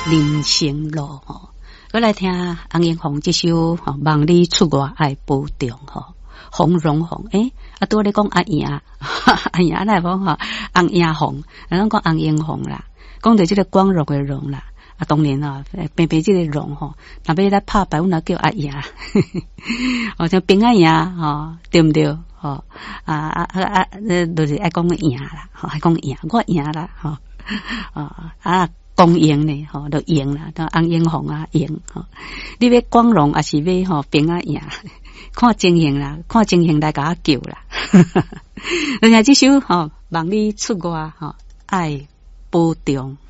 人生路吼。我来听洪英红这首吼，望你出外爱保重吼，红荣红拄咧讲阿爷阿爷来讲吼，洪英红，咱讲洪英红啦，讲到这个光荣的荣啦。当然啊，偏偏这个荣吼，若要来拍牌，阮若叫阿爷，像平安爷吼，对毋对？吼就是爱讲爷啦，吼爱讲爷，我爷啦，吼公赢呢，吼就赢啦，当洪英红啊赢吼，你要光荣还是要吼平安爷？看情形啦，看情形来甲我救啦。人家这首吼，望你出外吼，爱保重。